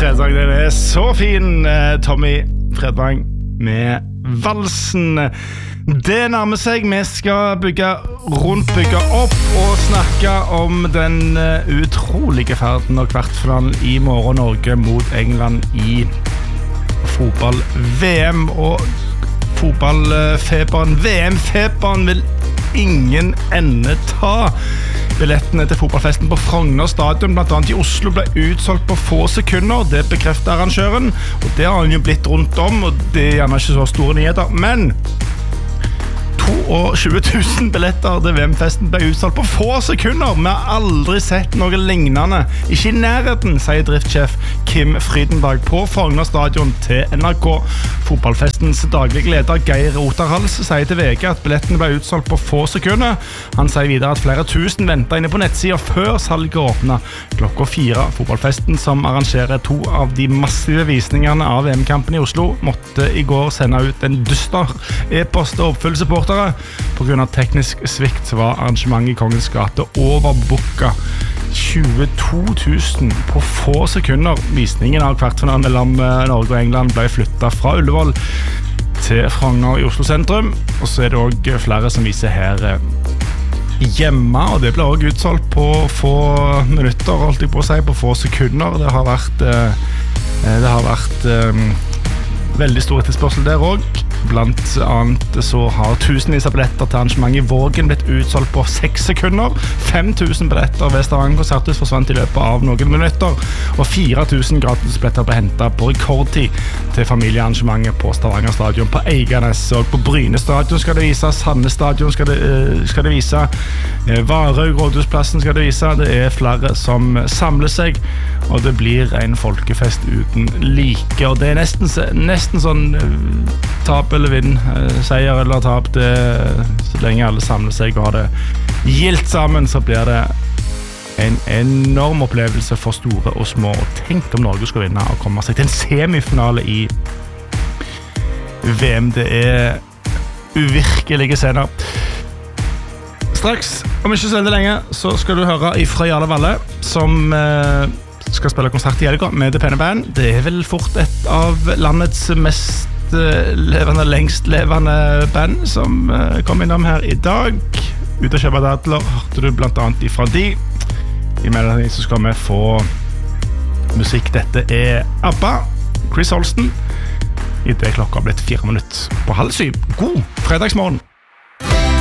fredag, den så fin, Tommy Fredvang med valsen. Det nærmer seg, vi skal bygge rundt, bygge opp og snakke om den utrolige ferden og kvartfinalen i morgen Norge mot England i fotball-VM og fotballfeberen, VM-feberen vil ingen ende ta. Billettene til fotballfesten på Frogner stadion, blant annet i Oslo, ble utsolgt på få sekunder. Det bekrefter arrangøren, og det har han jo blitt rundt om, og det er gjerne ikke så store nyheter. Men 22 000 billetter til VM-festen ble utsolgt på få sekunder. Vi har aldri sett noe lignende. Ikke i nærheten, sier driftssjef Kim Frydenberg på Frogner stadion til NRK. Fotballfestens daglige leder Geir Rotarhals sier til VG at billettene ble utsolgt på få sekunder. Han sier videre at flere tusen ventet inne på nettsiden før salget åpnet klokka 4. Fotballfesten, som arrangerer 2 av de massive visningene av VM-kampen i Oslo, måtte i går sende ut en dyster e-post og oppfylle supportere. På grunn av teknisk svikt var arrangementet i Kongens gate overbooket 22 000 på få sekunder. Visningen av kvartfinalen mellom Norge og England ble flyttet fra Ullevål til Frogner i Oslo sentrum, og så det også flere som viser her hjemme, og det ble også utsolgt på få minutter, holdt jeg på å si, på få sekunder. Det har vært veldig stor etterspørsel der også. Blant annet så har tusenvis av billetter til arrangement i Vågen blitt utsolgt på 6 sekunder. 5000 billetter ved Stavanger-konserthus forsvant i løpet av noen minutter, og 4000 gratis billetter ble hentet på rekordtid til familiearrangementet på Stavanger stadion, på Eiganes, og på Bryne stadion skal det vise, Sande stadion skal det vise, Varøy Rådhusplassen skal det vise. Det er flere som samler seg, og det blir en folkefest uten like, og det er nesten sånn tap eller vinn, seier eller tap, så lenge alle samler seg og har det gildt sammen, så blir det en enorm opplevelse for store og små. Og tenk om Norge skal vinne og komme seg til en semifinale i VM. Det er uvirkelige scener. Straks, om ikke så veldig lenge, så skal du høre ifra Jarle Valle, som skal spille konsert i helga med Det Pene Band. Det er vel fort et av landets mest lengst levende band som kom innom her i dag. Ut av Kjøpa Dadler hørte du blant annet ifra de. I mellom så skal vi få musikk. Dette er ABBA, Chris Holsten. I det klokka har blitt 4 minutter på 6:30. God fredagsmorgen.